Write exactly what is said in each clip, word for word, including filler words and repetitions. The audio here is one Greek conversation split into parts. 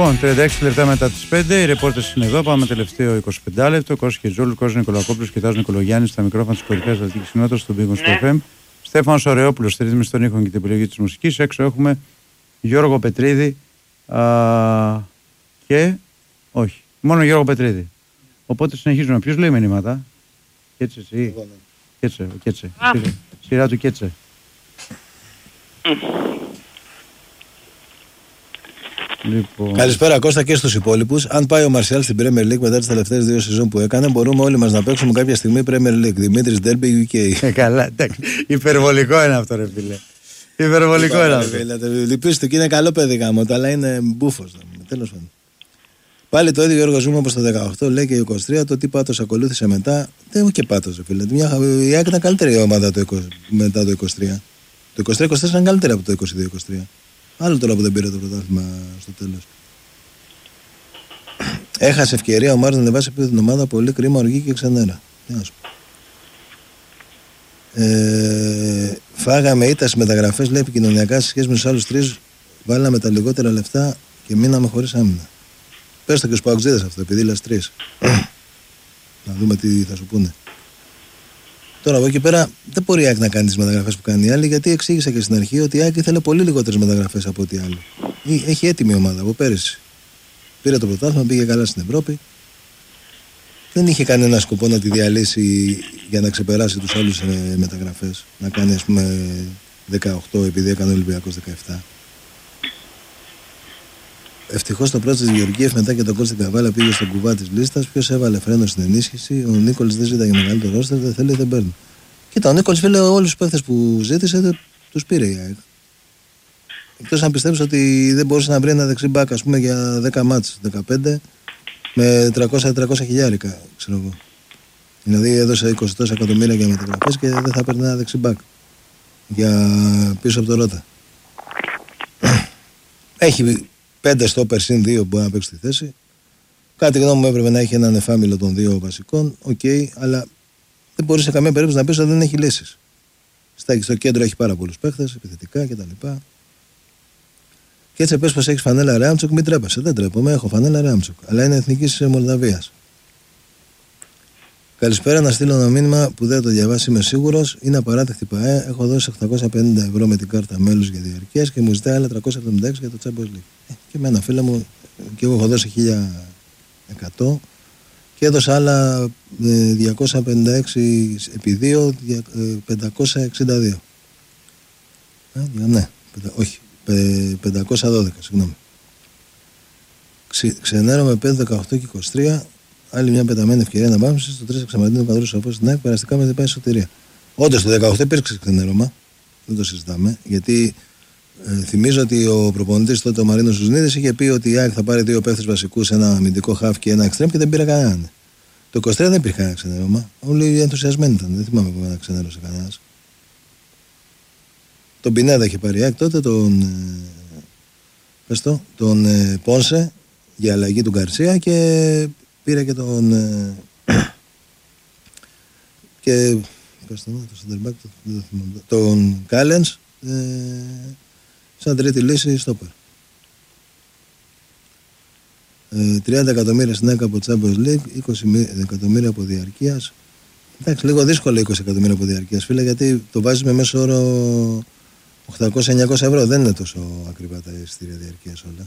Λοιπόν, τριάντα έξι λεπτά μετά τις πέντε, οι ρεπόρτες είναι εδώ. Πάμε τελευταίο εικοσιπέντε λεπτό. Κώστας Χετζόγλου, Κώστας Νικολακόπουλος και Τάσος Νικολογιάννης στα μικρόφωνα της κορυφαίας αθλητικής κοινότητας του Big Wings εφ εμ. Στέφανος Ωρεόπουλος στη ρύθμιση των ήχων και την επιλογή της μουσικής. Έξω έχουμε Γιώργο Πετρίδη α, και. Όχι, μόνο Γιώργο Πετρίδη. Οπότε συνεχίζουμε. Ποιος λέει μηνύματα? Κέτσε, εσύ. Κέτσε, Κέτσε. Σειρά του Κέτσε. Λοιπόν. Καλησπέρα Κώστα και στους υπόλοιπους. Αν πάει ο Μαρσιάλ στην Premier League μετά τις τελευταίες δύο σεζόν που έκανε, μπορούμε όλοι μας να παίξουμε κάποια στιγμή Premier League. Δημήτρης Ντέρμπι γιου κέι. Ε, καλά, υπερβολικό είναι αυτό, ρε φίλε. Υπερβολικό είναι αυτό. Λυπήστε και είναι καλό παιδί γάμο, αλλά είναι μπούφος. Τέλος πάντων. Πάλι το ίδιο Γιώργο Ζούμε όπως το δεκαοκτώ, λέει και είκοσι τρία. Το τι πάτος ακολούθησε μετά. Δεν έχω και πάτος, ρε φίλε. Μια, η ΑΕΚ ήταν καλύτερη ομάδα το είκοσι, μετά το είκοσι τρία. Το είκοσι τρία είκοσι τέσσερα ήταν καλύτερα από το είκοσι δύο είκοσι τρία. Άλλο τώρα που δεν πήρε το πρωτάθλημα στο τέλος. Έχασε ευκαιρία ο Μάρς να ανεβάσει επί την ομάδα. Πολύ κρίμα, οργή και ξενέρα. Ε, φάγαμε ήττα στις μεταγραφές, λέει επικοινωνιακά, σε σχέση με τους άλλους τρεις. Βάλαμε τα λιγότερα λεφτά και μείναμε χωρίς άμυνα. Πες το και στους παουτζίδες αυτό, επειδή λες τρεις. Να δούμε τι θα σου πούνε. Τώρα από εκεί πέρα δεν μπορεί η ΑΕΚ να κάνει τις μεταγραφές που κάνει η άλλη, γιατί εξήγησα και στην αρχή ότι η ΑΕΚ ήθελε πολύ λιγότερες μεταγραφές από ό,τι άλλη. Έχει έτοιμη ομάδα από πέρυσι. Πήρε το πρωτάθλημα, πήγε καλά στην Ευρώπη. Δεν είχε κανένα σκοπό να τη διαλύσει για να ξεπεράσει τους άλλους ε, μεταγραφές. Να κάνει, ας πούμε, δεκαοκτώ επειδή έκανε ο Ολυμπιακός δεκαεπτά. Ευτυχώς το πρώτο της Γεωργίευ μετά και το κόλ στην Καβάλα πήγε στον κουβά της λίστας. Ποιος έβαλε φρένο στην ενίσχυση? Ο Νίκολς δεν ζήταγε μεγαλύτερο ρόστερ, δεν θέλει, δεν παίρνει. Κοίτα, ο Νίκολς, φίλε, όλους τους παίχτες που ζήτησε τους πήρε η ΑΕΚ. Εκτός αν πιστεύεις ότι δεν μπορούσε να βρει ένα δεξί μπακ, ας πούμε, για δέκα μάτς, δεκαπέντε, με τριακόσια με τετρακόσια χιλιάρικα, ξέρω εγώ. Δηλαδή έδωσε είκοσι τόσα εκατομμύρια για μεταγραφές και δεν θα παίρνει ένα δεξί μπακ για πίσω από το Ρώτα. Έχει πέντε στόπερ συν δύο που μπορεί να παίξει τη θέση. Κάτι γνώμη μου έπρεπε να έχει έναν εφάμιλο των δύο βασικών. Οκ, okay, αλλά δεν μπορεί σε καμία περίπτωση να πει ότι δεν έχει λύσεις. Στο κέντρο έχει πάρα πολλούς παίχτες, επιθετικά κτλ. Και έτσι πες πως έχεις φανέλα Ρέαμτσοκ, μην τρέπεσαι. Δεν τρέπομαι, έχω φανέλα Ρέαμτσοκ. Αλλά είναι εθνικής Μολδαβίας. Καλησπέρα, να στείλω ένα μήνυμα που δεν το διαβάσει, είμαι σίγουρος. Είναι απαράδεκτη ΠΑΕ. Έχω δώσει οκτακόσια πενήντα ευρώ με την κάρτα μέλους για διαρκείας και μου ζητάει άλλα τριακόσια εβδομήντα έξι για το Champions League. Ε, και με ένα φίλο μου, και εγώ έχω δώσει χίλια εκατό και έδωσα άλλα ε, διακόσια πενήντα έξι επί δύο, πεντακόσια εξήντα δύο. Ε, ναι, πεντα, όχι, πεντακόσια δώδεκα, συγγνώμη. Ξε, ξενέρω με πέντε, δεκαοκτώ και είκοσι τρία. Άλλη μια πεταμένη ευκαιρία να πάμε στο τρία Ξαμαντίνο Παδρού από στην ΑΕΚ. Περαστικά με την πάει σωτηρία. Όντως το δεκαοκτώ υπήρξε ξενέρωμα. Δεν το συζητάμε. Γιατί ε, θυμίζω ότι ο προπονητής τότε, ο Μαρίνος Ζουνίδης, είχε πει ότι η ΑΕΚ θα πάρει δύο παίχτες βασικούς, ένα αμυντικό χαφ και ένα εξτρέμ και δεν πήρε κανέναν. Το είκοσι τρία δεν υπήρχε κανένα ξενέρωμα. Όλοι ενθουσιασμένοι ήταν. Δεν θυμάμαι που δεν ξενέρωσε κανένα. Τον Πινέδα είχε πάρει η ΑΕΚ τότε, τον, ε, το, τον ε, Πόνσε για αλλαγή του Γκαρσία και πήρε και τον ε, και πες το, το center back, το, τον Κάλενς ε, σαν τρίτη λύση στόπερ. Ε, τριάντα εκατομμύρια στην ΑΕΚ από Champions League, είκοσι εκατομμύρια από διαρκείας. Εντάξει, λίγο δύσκολο είκοσι εκατομμύρια από διαρκείας, φίλε, γιατί το βάζεις με μέσο όρο οκτακόσια με εννιακόσια ευρώ. Δεν είναι τόσο ακριβά τα εισιτήρια διαρκείας όλα.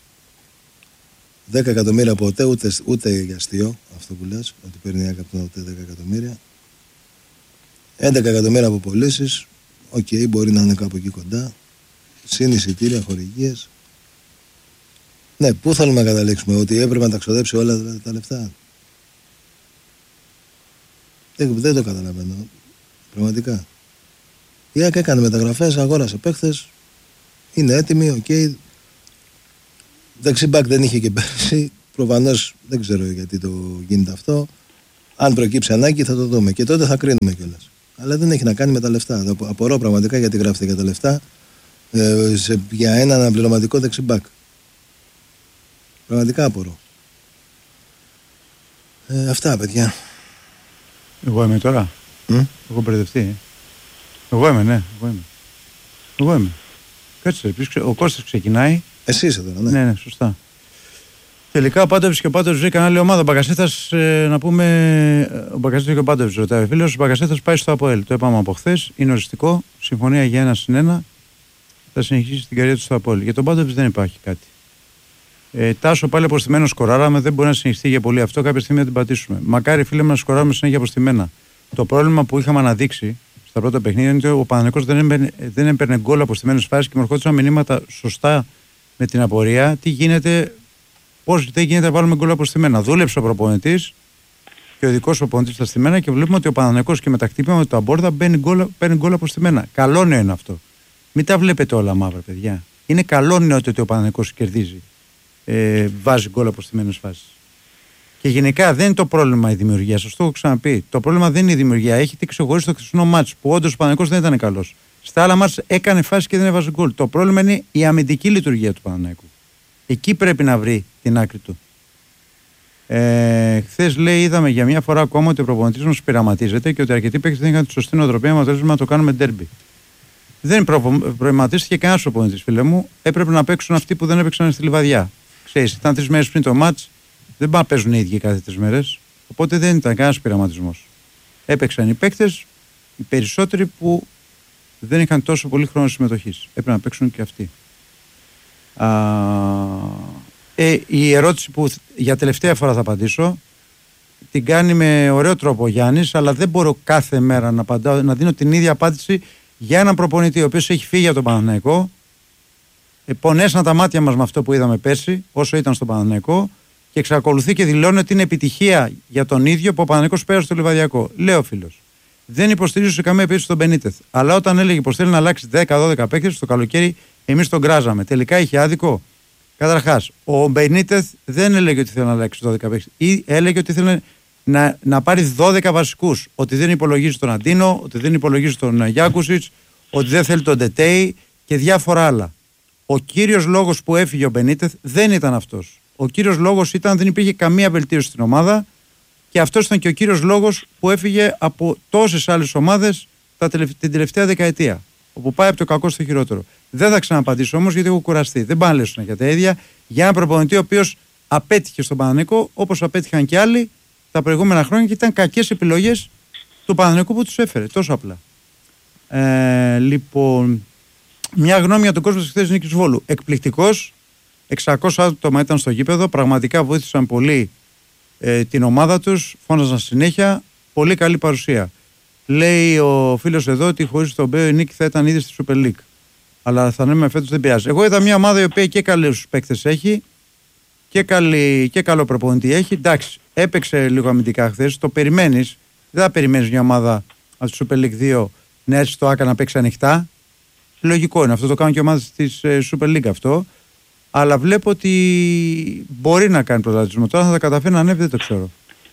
δέκα εκατομμύρια από ΟΤΕ, ούτε, ούτε για αστείο αυτό που λες, ότι παίρνει η ΑΕΚ από τον ΟΤΕ δέκα εκατομμύρια. έντεκα εκατομμύρια από πωλήσεις, οκ, okay, μπορεί να είναι κάπου εκεί κοντά. Συν εισιτήρια, χορηγίες. Ναι, πού θέλουμε να καταλήξουμε, ότι έπρεπε να τα ξοδέψει όλα τα, τα λεφτά? Δεν, δεν το καταλαβαίνω, πραγματικά. Η ΑΕΚ έκανε μεταγραφές, αγόρασε παίχτες, είναι έτοιμοι, οκ. Okay. Δεξιμπάκ δεν είχε και πέρσι. Προφανώς δεν ξέρω γιατί το γίνεται αυτό. Αν προκύψει ανάγκη θα το δούμε και τότε θα κρίνουμε κιόλας. Αλλά δεν έχει να κάνει με τα λεφτά. Απορώ πραγματικά γιατί γράφετε για τα λεφτά ε, σε, για ένα αναπληρωματικό δεξιμπάκ. Πραγματικά απορώ. Ε, αυτά, παιδιά. Εγώ είμαι τώρα. Mm? Εγώ μπερδευτεί. Εγώ είμαι, ναι. Εγώ είμαι. Εγώ είμαι. Κάτσε, ο Κώστας ξεκινάει. Εσύ είσαι τώρα, ναι. Ναι, ναι, σωστά. Τελικά ο Πάντοβιτς και ο Πάντοβιτς βρήκαν άλλη ομάδα. Ο Μπακασέτας, ε, να πούμε. Ο Μπακασέτας και ο Πάντοβιτς ρωτάει ο φίλος. Ο Μπακασέτας πάει στο ΑΠΟΕΛ. Το είπαμε από χθες. Είναι οριστικό. Συμφωνία για ένα συν ένα. Θα συνεχίσει την καριέρα του στο ΑΠΟΕΛ. Για τον Πάντοβιτς δεν υπάρχει κάτι. Ε, Τάσο πάλι αποστημένο σκοράραμε. Δεν μπορεί να συνεχιστεί για πολύ αυτό. Κάποια στιγμή θα την πατήσουμε. Μακάρι φίλε μας να σκοράρουμε συνέχεια αποστημένα. Το πρόβλημα που είχαμε αναδείξει στα πρώτα παιχνίδια είναι ότι ο Παναθηναϊκός δεν έμπαινε, δεν έμπαιρνε γκολ από στημένες φάσεις και μου ερχόντουσαν μηνύματα σωστά με την απορία. Τι γίνεται, πώς δεν γίνεται να βάλουμε γκολ από στημένα. Δούλεψε ο προπονητής και ο ειδικός προπονητής στα στημένα και βλέπουμε ότι ο Παναθηναϊκός και με τα χτύπημα με το αμπόρδα παίρνει γκολ από στημένα. Καλό νέο είναι αυτό. Μην τα βλέπετε όλα μαύρα, παιδιά. Είναι καλό νέο ότι ο Παναθηναϊκός κερδίζει. Ε, βάζει γκολ από στημένες φάσεις. Και γενικά δεν είναι το πρόβλημα η δημιουργία. Σας το έχω ξαναπεί. Το πρόβλημα δεν είναι η δημιουργία. Έχετε ξεχωρίσει το χθεσινό μάτς που όντως ο Παναθηναϊκός δεν ήταν καλός. Στα άλλα μάτς έκανε φάση και δεν έβαζε γκολ. Το πρόβλημα είναι η αμυντική λειτουργία του Παναθηναϊκού. Εκεί πρέπει να βρει την άκρη του. Ε, Χθες λέει, είδαμε για μια φορά ακόμα ότι ο προπονητής μας πειραματίζεται και ότι αρκετοί παίκτες δεν είχαν τη σωστή νοοτροπία με αποτέλεσμα να το κάνουμε ντέρμπι. Δεν προ... προηματίστηκε κανένας προπονητής, φίλε μου. Έπρεπε να παίξουν αυτοί που δεν έπαιξαν στη Λιβαδιά. Ξέρεις, ήταν τρεις μέρες πριν το μάτς. Δεν πάνε να παίζουν οι ίδιοι κάθε τρεις μέρες. Οπότε δεν ήταν κανένας πειραματισμός. Έπαιξαν οι παίκτες, οι περισσότεροι που δεν είχαν τόσο πολύ χρόνο συμμετοχής. Έπρεπε να παίξουν και αυτοί. Α, ε, η ερώτηση που για τελευταία φορά θα απαντήσω την κάνει με ωραίο τρόπο ο Γιάννης, αλλά δεν μπορώ κάθε μέρα να, απαντάω, να δίνω την ίδια απάντηση για έναν προπονητή ο οποίος έχει φύγει από τον Παναθηναϊκό. Ε, πονέσαν τα μάτια μας με αυτό που είδαμε πέρσι, όσο ήταν στον Παναθηναϊκό. Και εξακολουθεί και δηλώνει ότι είναι επιτυχία για τον ίδιο που ο Παναθηναϊκός πέρασε στο Λιβαδιακό. Λέω φίλος, δεν υποστηρίζω σε καμία περίπτωση τον Μπενίτεθ. Αλλά όταν έλεγε πως θέλει να αλλάξει δέκα δώδεκα παίκτες το καλοκαίρι, εμείς τον κράζαμε. Τελικά είχε άδικο. Καταρχάς, ο Μπενίτεθ δεν έλεγε ότι θέλει να αλλάξει δώδεκα παίκτες. Ή έλεγε ότι θέλει να, να πάρει δώδεκα βασικούς. Ότι δεν υπολογίζει τον Αντίνο, ότι δεν υπολογίζει τον Γιάκουσιτς, ότι δεν θέλει τον Ντετέι και διάφορα άλλα. Ο κύριος λόγος που έφυγε ο Μπενίτεθ δεν ήταν αυτός. Ο κύριος λόγος ήταν δεν υπήρχε καμία βελτίωση στην ομάδα και αυτός ήταν και ο κύριος λόγος που έφυγε από τόσες άλλες ομάδες τα τελευ... την τελευταία δεκαετία. Όπου πάει από το κακό στο χειρότερο. Δεν θα ξαναπαντήσω όμως γιατί έχω κουραστεί. Δεν πάνε να λέω για τα ίδια. Για έναν προπονητή ο οποίος απέτυχε στον Παναθηναϊκό όπως απέτυχαν και άλλοι τα προηγούμενα χρόνια και ήταν κακές επιλογές του Παναθηναϊκού που τους έφερε. Τόσο απλά. Ε, λοιπόν, μια γνώμη για τον κόσμο της χθες Νίκης Βόλου. Εκπληκτικός. εξακόσια άτομα ήταν στο γήπεδο, πραγματικά βοήθησαν πολύ ε, την ομάδα τους, φώναζαν συνέχεια, πολύ καλή παρουσία. Λέει ο φίλος εδώ ότι χωρίς τον Μπέο η νίκη θα ήταν ήδη στη Super League. Αλλά θα λέμε φέτος δεν πειράζει. Εγώ είδα μια ομάδα η οποία και καλούς παίκτες έχει και, καλή, και καλό προπονητή έχει. Εντάξει, έπαιξε λίγο αμυντικά χθες, το περιμένεις. Δεν θα περιμένεις μια ομάδα από τη Super League δύο να έρθει στο Άκα να παίξει ανοιχτά. Λογικό είναι αυτό, το κάνουν και ομάδες της ε, Super League αυτό. Αλλά βλέπω ότι μπορεί να κάνει πρωταθλητισμό. Τώρα θα τα καταφέρει να ανέβει, δεν το ξέρω.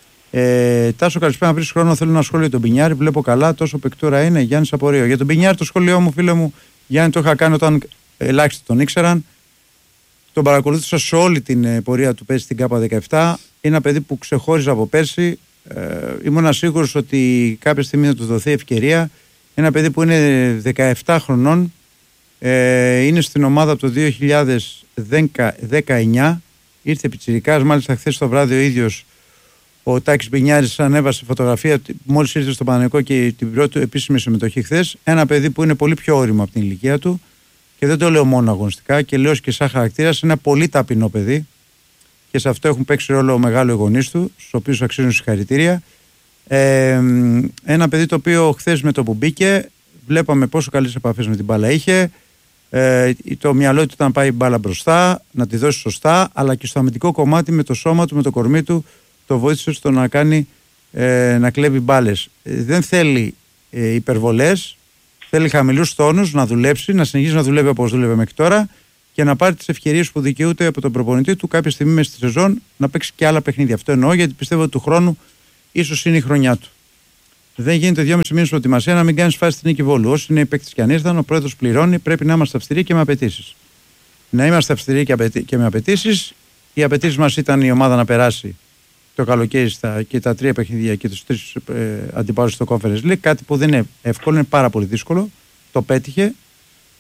Ε, Τάσο, καλησπέρα. Να βρει χρόνο, θέλω ένα σχόλιο για τον Μπινιάρη. Βλέπω καλά, τόσο παικτούρα είναι. Γιάννης Απορρέο. Για τον Μπινιάρη, το σχόλιο μου, φίλε μου, Γιάννη, το είχα κάνει όταν ελάχιστοι τον ήξεραν. Τον παρακολούθησα σε όλη την ε, πορεία του πέρσι στην ΚΑΠΑ δεκαεπτά. Είναι ένα παιδί που ξεχώριζε από πέρσι. Ε, ήμουν σίγουρος ότι κάποια στιγμή θα του δοθεί ευκαιρία. Ένα παιδί που είναι δεκαεπτά χρονών. Ε, είναι στην ομάδα από το δύο χιλιάδες δεκαεννιά. Ήρθε πιτσιρικάς, μάλιστα χθες το βράδυ ο ίδιος ο Τάκης Μπινιάρης ανέβασε φωτογραφία μόλις ήρθε στο Παναθηναϊκό και την πρώτη επίσημη συμμετοχή χθες. Ένα παιδί που είναι πολύ πιο όριμο από την ηλικία του και δεν το λέω μόνο αγωνιστικά και λέω και σαν χαρακτήρας. Είναι ένα πολύ ταπεινό παιδί και σε αυτό έχουν παίξει ρόλο μεγάλο οι γονείς του, στους οποίους αξίζουν συγχαρητήρια. Ε, ένα παιδί το οποίο χθες με το που μπήκε βλέπαμε πόσο καλές επαφές με την μπάλα είχε. Ε, το μυαλό του ήταν πάει η μπάλα μπροστά, να τη δώσει σωστά, αλλά και στο αμυντικό κομμάτι με το σώμα του, με το κορμί του, το βοήθησε στο να κάνει ε, να κλέβει μπάλες. Ε, δεν θέλει ε, υπερβολές, θέλει χαμηλούς τόνους, να δουλέψει, να συνεχίσει να δουλεύει όπως δούλευε μέχρι τώρα και να πάρει τις ευκαιρίες που δικαιούται από τον προπονητή του κάποια στιγμή μέσα στη σεζόν να παίξει και άλλα παιχνίδια. Αυτό εννοώ γιατί πιστεύω ότι του χρόνου ίσως είναι η χρονιά του. Δεν γίνεται δυόμισι μήνες προετοιμασία να μην κάνει φάση στην Νίκη Βόλου. Όσοι είναι οι παίκτες και αν ήρθαν, ο πρόεδρος πληρώνει, πρέπει να είμαστε αυστηροί και με απαιτήσεις. Να είμαστε αυστηροί και, απαιτή, και με απαιτήσεις. Οι απαιτήσεις μας ήταν η ομάδα να περάσει το καλοκαίρι στα, και τα τρία παιχνίδια και τους τρεις ε, αντιπάλους στο Conference League. Κάτι που δεν είναι εύκολο, είναι πάρα πολύ δύσκολο. Το πέτυχε.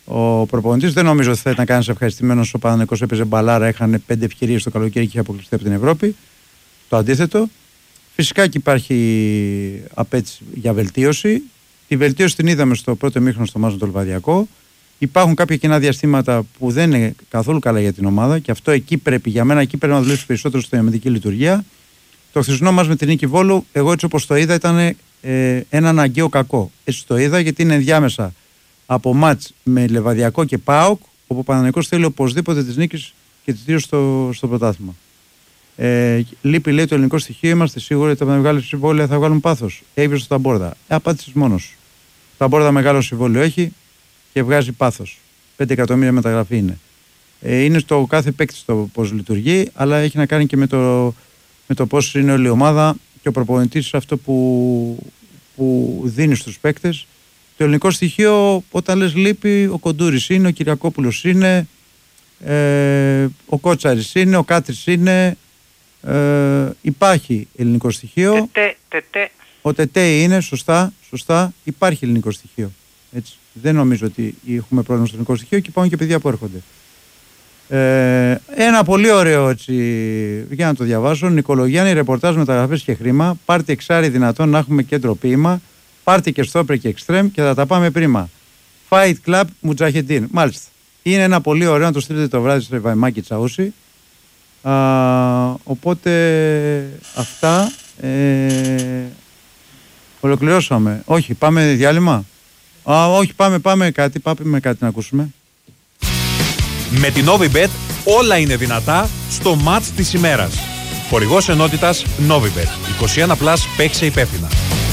ο προπονητής. Δεν νομίζω ότι θα ήταν κανένας ευχαριστημένος. Ο Παναθηναϊκός έπαιζε μπαλάρα, είχαν πέντε ευκαιρίες το καλοκαίρι και είχε αποκλειστεί από την Ευρώπη. Το αντίθετο. Φυσικά και υπάρχει απέτηση για βελτίωση. Τη βελτίωση την είδαμε στο πρώτο ημίχρονο στο μάτς με το Λιβαδιακό. Υπάρχουν κάποια κοινά διαστήματα που δεν είναι καθόλου καλά για την ομάδα και αυτό εκεί πρέπει, για μένα, εκεί πρέπει να δουλέψει περισσότερο στην αμυντική λειτουργία. Το χθεσινό μας με την νίκη Βόλου, εγώ έτσι όπως το είδα, ήταν ε, ένα αναγκαίο κακό. Έτσι το είδα γιατί είναι ενδιάμεσα από μάτς με Λεβαδιακό και ΠΑΟΚ, όπου ο Παναθηναϊκός θέλει οπωσδήποτε τις νίκες και τις δύο στο, στο πρωτάθλημα. Ε, λείπει, λέει, το ελληνικό στοιχείο. Είμαστε σίγουροι ότι τα μεγάλα συμβόλαια θα βγάλουν πάθος. Έβγαλε στο Ταμπόρδα. Ε, απάντησες μόνος. Το Ταμπόρδα μεγάλο συμβόλαιο έχει και βγάζει πάθος. πέντε εκατομμύρια μεταγραφή είναι. Ε, είναι στο κάθε παίκτη το πώς λειτουργεί, αλλά έχει να κάνει και με το, με το πώς είναι όλη η ομάδα και ο προπονητής αυτό που, που δίνει στους παίκτες. Το ελληνικό στοιχείο, όταν λες λείπει, ο Κοντούρης είναι, ο Κυριακόπουλος είναι, ε, ο Κότσαρης είναι, ο Κάτρης είναι. Ε, υπάρχει ελληνικό στοιχείο. Τετέ, τετέ. Ο Τετέ είναι, σωστά, σωστά, υπάρχει ελληνικό στοιχείο. Έτσι. Δεν νομίζω ότι έχουμε πρόβλημα στο ελληνικό στοιχείο και υπάρχουν και παιδιά που έρχονται. Ε, ένα πολύ ωραίο, έτσι, για να το διαβάσω. Νικολογιάννη, ρεπορτάζ, μεταγραφές και χρήμα. Πάρτε εξάρι δυνατόν να έχουμε κέντρο ποίημα. Πάρτε και στόπερ και εξτρέμ και θα τα πάμε πρίμα. Fight Club Μουτζαχεντίν. Μάλιστα. Είναι ένα πολύ ωραίο να το στείλετε το βράδυ στο Βαϊμάκι Τσαούσι. Α, οπότε αυτά. Ε, ολοκληρώσαμε. Όχι, πάμε διάλειμμα. Α, όχι, πάμε, πάμε κάτι, πάμε κάτι να ακούσουμε. Με την Novibet όλα είναι δυνατά στο μάτς της ημέρας. Χορηγός ενότητας Novibet. είκοσι ένα πλας, παίξε υπεύθυνα.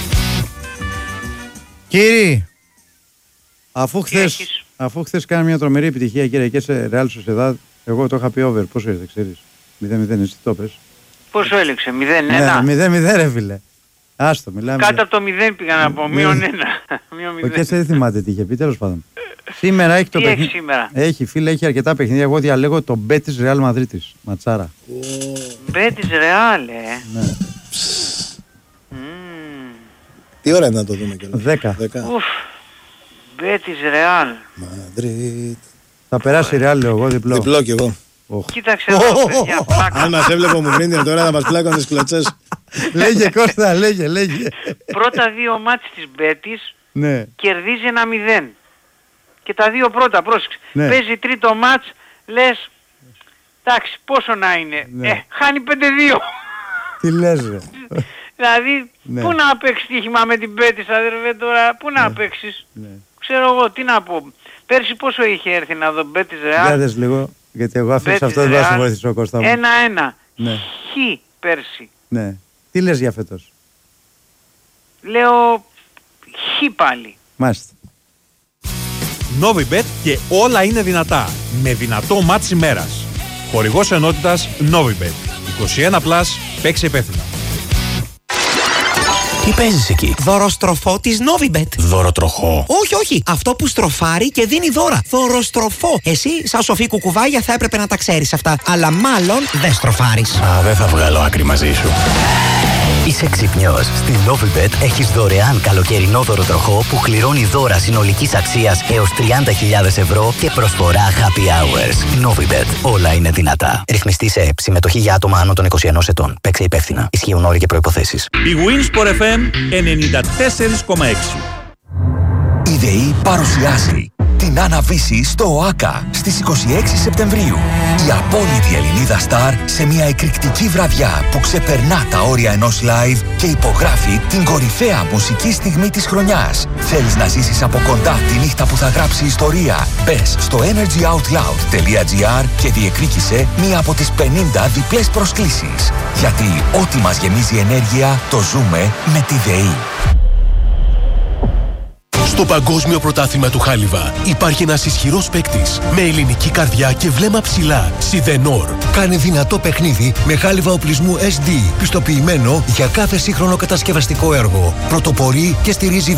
Κύριοι, αφού χθες, αφού χθες κάνει μια τρομερή επιτυχία, κύριε, και σε Real Sociedad, εγώ το είχα πει over, πόσο ήρθε, ξέρεις. μηδέν μηδέν, εσύ το πες. Πόσο έλεξε, μηδέν ένα. Ναι, μηδέν μηδέν ρε φίλε. Άστο, μιλάμε. Κάτω από το μηδέν πήγα να πω, μείον ένα. Ο Κέσσε δεν θυμάται τι είχε πει, τέλος πάντων. Σήμερα έχει το παιχνίδι. σήμερα. Έχει, φίλε, έχει αρκετά παιχνίδια. Εγώ διαλέγω το μπετ της Real Μαδρίτης. Ματσάρα. Μπετ της Real, ε. Ναι. Τι ώρα είναι να το δούμε κιόλας. Δέκα. Ουφ. Μπετ της Real. Μαδρίτ. Θα περάσει η Real, λέω εγώ, διπλό. Διπλό κι εγώ. Κοίταξε εδώ, παιδιά, πλάκα. Αν μας έβλεπε μου βρίνει τώρα να μας πλάκωνε τις κλωτσές. Λέγε Κώστα, λέγε, λέγε. Πρώτα δύο μάτς της Μπέτης Ναι. κερδίζει ένα μηδέν. Και τα δύο πρώτα, πρόσεξε. Ναι. Παίζει τρίτο μάτς, λες, εντάξει, πόσο να είναι. Ναι. Ε, χάνει πέντε δύο. Τι λες ρε. Δηλαδή, Ναι. πού να παίξεις στοίχημα με την Μπέτης, αδερφέ, τώρα, πού να παίξεις. Ναι. Ξέρω εγώ, τι να πω. Πέρσι πόσο είχε έρθει να δω Μπέτης Για Ρεάλ. δες λίγο, γιατί εγώ αφήνω Μπέτης αυτό δεν θα σου Ρεάλ, βοηθήσω, Κώστα μου. ένα-ένα. Ναι. Χ πέρσι. Ναι. Τι λες για φέτος. Λέω χ πάλι. Μάλιστα. Novibet και όλα είναι δυνατά. Με δυνατό μάτς ημέρας. Χορηγός ενότητας Novibet. είκοσι ένα πλας, παίξε υπεύθυνα. Τι παίζεις εκεί? Δωροστροφό της Novibet. Δωροτροχό. Όχι, όχι. Αυτό που στροφάρει και δίνει δώρα. Δωροστροφό. Εσύ, σαν σοφή κουκουβάγια, θα έπρεπε να τα ξέρεις αυτά. Αλλά μάλλον δεν στροφάρεις. Α, δεν θα βγάλω άκρη μαζί σου. Είσαι ξυπνιός. Στη Novibet έχεις δωρεάν καλοκαιρινό δωροτροχό που κληρώνει δώρα συνολικής αξίας έως τριάντα χιλιάδες ευρώ και προσφορά happy hours. Novibet. Όλα είναι δυνατά. Ρυθμιστή σε ΕΠ. Συμμετοχή για άτομα άνω των είκοσι ενός ετών. Παίξε υπεύθυνα. Ισχύουν όροι και προϋποθέσεις. Η Winsport εφ εμ ενενήντα τέσσερα κόμμα έξι. Η ΔΕΗ παρουσιάζει την Αναβίση στο ΟΑΚΑ στις είκοσι έξι Σεπτεμβρίου. Η απόλυτη Ελληνίδα στάρ σε μια εκρηκτική βραδιά που ξεπερνά τα όρια ενός live και υπογράφει την κορυφαία μουσική στιγμή της χρονιάς. Θέλεις να ζήσεις από κοντά τη νύχτα που θα γράψει ιστορία? Μπες στο energyoutloud.gr και διεκδίκησε μία από τις πενήντα διπλές προσκλήσεις. Γιατί ό,τι μας γεμίζει ενέργεια το ζούμε με τη ΔΕΗ. Στο Παγκόσμιο Πρωτάθλημα του Χάλιβα υπάρχει ένας ισχυρός παίκτης με ελληνική καρδιά και βλέμμα ψηλά. Σιδενόρ. Κάνει δυνατό παιχνίδι με χάλιβα οπλισμού ες ντι, πιστοποιημένο για κάθε σύγχρονο κατασκευαστικό έργο. Πρωτοπορεί και στηρίζει